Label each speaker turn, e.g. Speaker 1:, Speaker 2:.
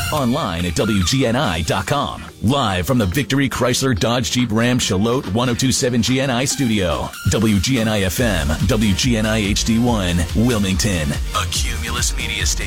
Speaker 1: Online at WGNI.com. Live from the Victory Chrysler Dodge Jeep Ram Charlotte 1027 GNI studio. WGNI FM, WGNI HD1, Wilmington, a Cumulus Media station.